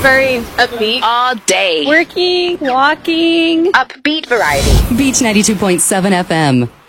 very upbeat. All day. Working, walking. Upbeat variety. Beach 92.7 FM.